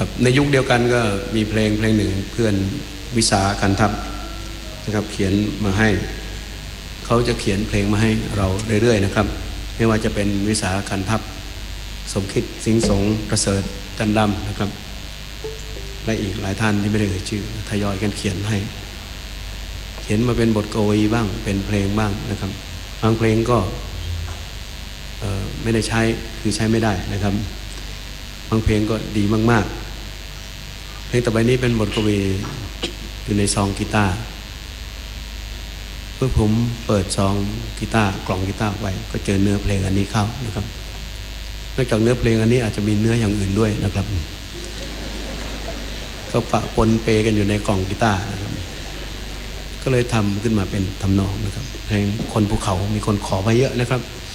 ครับในยุคเดียวกันก็มีเพลงหนึ่งเพื่อนวิสาคันทัพนะครับเขียนมาให้เขาจะเขียนเพลงมาให้เราเรื่อยๆนะครับไม่ว่าจะเป็นวิสาคันทัพสมคิดสิงห์สงประเสริฐจันดำนะครับและอีกหลายท่านที่ไม่ได้เอ่ยชื่อทยอยกันเขียนให้เขียนมาเป็นบทกวีบ้างเป็นเพลงบ้างนะครับบางเพลงก็ไม่ได้ใช้คือใช้ไม่ได้นะครับบางเพลงก็ดีมากๆเพลงต่อไปนี้เป็นบทกวีอยู่ในซองกีตาร์เมื่อผมเปิดซองกีตาร์กล่องกีตาร์ไว้ก็เจอเนื้อเพลงอันนี้เข้านะครับนอกจากเนื้อเพลงอันนี้อาจจะมีเนื้ออย่างอื่นด้วยนะครับก็ปะปนเปกันอยู่ในกล่องกีตาร์นะครับก็เลยทำขึ้นมาเป็นทำนองนะครับเพลงคนภูเขามีคนขอมาเยอะนะครับ